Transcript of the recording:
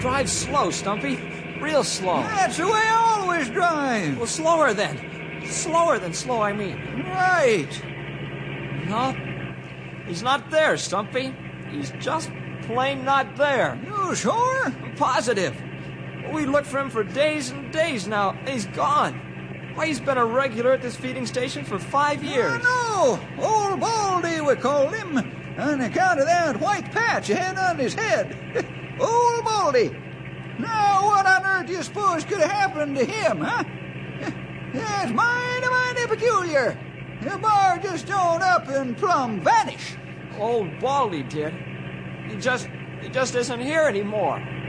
Drive slow, Stumpy. Real slow. That's the way I always drive. Well, slower then. Slower than slow, I mean. Right. No, he's not there, Stumpy. He's just plain not there. You sure? I'm positive. We looked for him for days and days now. He's gone. Why, he's been a regular at this feeding station for 5 years. No, Old Baldy, we call him, on account of that white patch he had on his head. Old Baldy. Now, what on earth do you suppose could have happened to him, huh? That's mighty peculiar. The bar just don't up and plumb vanish. Old Baldy did. He just isn't here anymore.